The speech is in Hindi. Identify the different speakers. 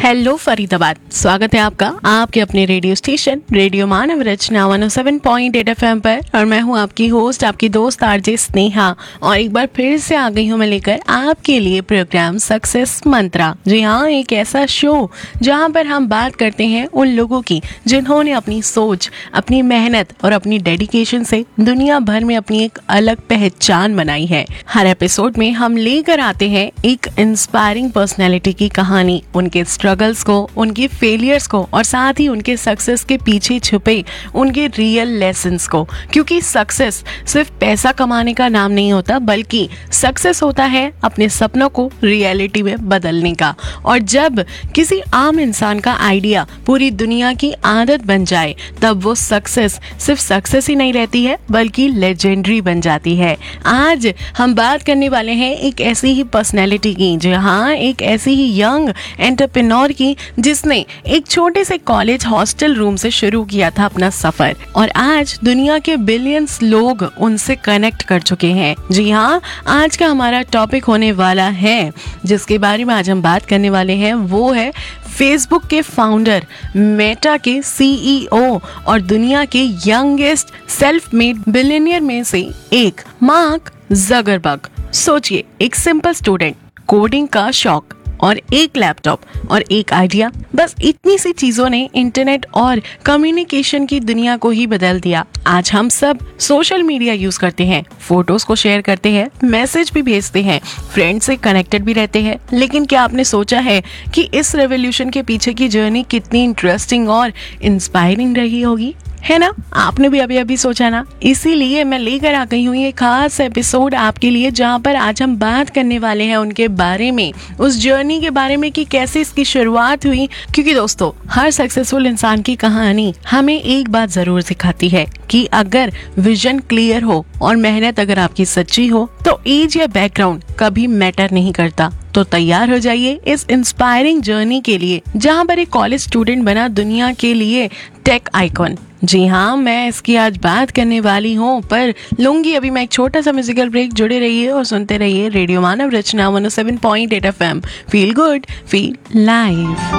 Speaker 1: हेलो फरीदाबाद, स्वागत है आपका आपके अपने रेडियो स्टेशन रेडियो मानव रचना 107.8 FM पर। और मैं हूं आपकी होस्ट, आपकी दोस्त आरजे स्नेहा। और एक बार फिर से आ गई हूं मैं लेकर आपके लिए प्रोग्राम सक्सेस मंत्रा। जी हाँ, एक ऐसा शो जहां पर हम बात करते हैं उन लोगों की जिन्होंने अपनी सोच, अपनी मेहनत और अपनी डेडिकेशन से दुनिया भर में अपनी एक अलग पहचान बनाई है। हर एपिसोड में हम लेकर आते हैं एक इंस्पायरिंग पर्सनैलिटी की कहानी, उनके स्ट्रगल्स को, उनकी फेलियर्स को और साथ ही उनके सक्सेस के पीछे छुपे उनके रियल लेसन्स को। क्योंकि सक्सेस सिर्फ पैसा कमाने का नाम नहीं होता, बल्कि सक्सेस होता है अपने सपनों को रियलिटी में बदलने का। और जब किसी आम इंसान का आइडिया पूरी दुनिया की आदत बन जाए, तब वो सक्सेस सिर्फ सक्सेस ही नहीं रहती है, बल्कि लेजेंडरी बन जाती है। आज हम बात करने वाले हैं एक ऐसी ही पर्सनैलिटी की, जहाँ एक ऐसी ही यंग एंटरप्रेन्योर की, जिसने एक छोटे से कॉलेज हॉस्टल रूम से शुरू किया था अपना सफर। और आज दुनिया के बिलियंस लोग उनसे कनेक्ट कर चुके हैं। जी हाँ, आज का हमारा टॉपिक होने वाला है, जिसके बारे में आज हम बात करने वाले हैं, वो है फेसबुक के फाउंडर, मेटा के CEO और दुनिया के यंगेस्ट सेल्फ मेड बिलियनियर में से एक, मार्क ज़करबर्ग। सोचिए, एक सिंपल स्टूडेंट, कोडिंग का शौक और एक लैपटॉप और एक आइडिया, बस इतनी सी चीजों ने इंटरनेट और कम्युनिकेशन की दुनिया को ही बदल दिया। आज हम सब सोशल मीडिया यूज करते हैं, फोटोज को शेयर करते हैं, मैसेज भी भेजते हैं, फ्रेंड से कनेक्टेड भी रहते हैं। लेकिन क्या आपने सोचा है कि इस रेवोल्यूशन के पीछे की जर्नी कितनी इंटरेस्टिंग और इंस्पायरिंग रही होगी, है ना? आपने भी अभी सोचा ना? इसीलिए मैं लेकर आ गई हूँ ये खास एपिसोड आपके लिए, जहाँ पर आज हम बात करने वाले हैं उनके बारे में, उस जर्नी के बारे में कि कैसे इसकी शुरुआत हुई। क्योंकि दोस्तों, हर सक्सेसफुल इंसान की कहानी हमें एक बात जरूर सिखाती है कि अगर विजन क्लियर हो और मेहनत अगर आपकी सच्ची हो, तो एज या बैकग्राउंड कभी मैटर नहीं करता। तो तैयार हो जाइए इस इंस्पायरिंग जर्नी के लिए, जहाँ पर एक कॉलेज स्टूडेंट बना दुनिया के लिए टेक आइकॉन। जी हाँ, मैं इसकी आज बात करने वाली हूँ, पर लूंगी अभी मैं एक छोटा सा म्यूजिकल ब्रेक। जुड़े रहिए और सुनते रहिए रेडियो मानव रचना 107.8 FM। Feel good, feel live.